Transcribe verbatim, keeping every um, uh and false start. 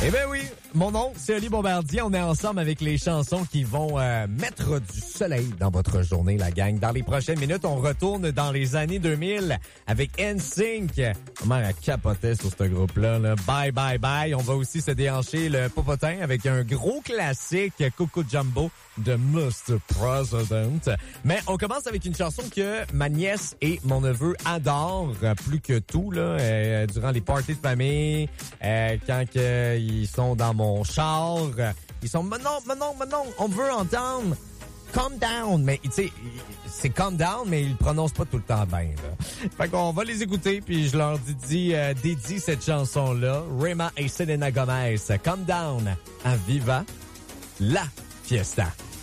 Eh bien oui, mon nom, c'est Oli Bombardier. On est ensemble avec les chansons qui vont euh, mettre du soleil dans votre journée, la gang. Dans les prochaines minutes, on retourne dans les années deux mille avec N Sync. Comment elle capotait sur ce groupe-là. Là. Bye, bye, bye. On va aussi se déhancher le popotin avec un gros classique, Coco Jumbo de mister President. Mais on commence avec une chanson que ma nièce et mon neveu adorent plus que tout là, euh, durant les parties de famille, euh, quand que, ils sont dans mon char. Ils sont, mais non, mais non, mais non, on veut entendre Calm Down. Mais tu sais, c'est Calm Down, mais ils le prononcent pas tout le temps bien. Là. Fait qu'on va les écouter, puis je leur dis, euh, dédie cette chanson-là. Rema et Selena Gomez, Calm Down, à Viva la Fiesta.